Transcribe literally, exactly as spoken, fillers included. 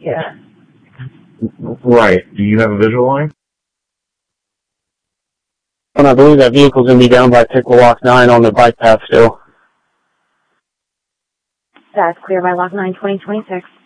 Yeah. Right. Do you have a visual line? And I believe that vehicle's going to be down by Pickle Lock nine on the bike path still. That's clear by Lock nine, twenty twenty-six.